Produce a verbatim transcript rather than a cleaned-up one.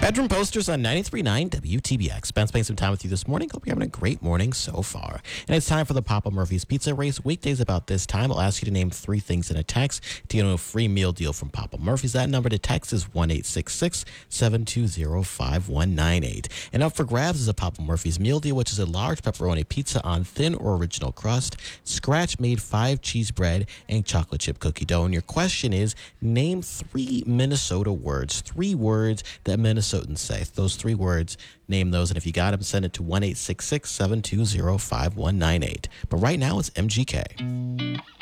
Bedroom Posters on ninety-three point nine W T B X. Ben spending some time with you this morning. Hope you're having a great morning so far. And it's time for the Papa Murphy's Pizza Race. Weekdays about this time, I'll ask you to name three things in a text to get a free meal deal from Papa Murphy's. That number to text is one eight six six, seven two zero, five one nine eight. And up for grabs is a Papa Murphy's meal deal, which is a large pepperoni pizza on thin or original crust, scratch-made five cheese bread, and chocolate chip cookie dough. And your question is, name three Minnesota words, three words that Minnesotans say. Those three words, name those, and if you got them, send it to one eight six six, seven two zero, five one nine eight. But right now, it's M G K.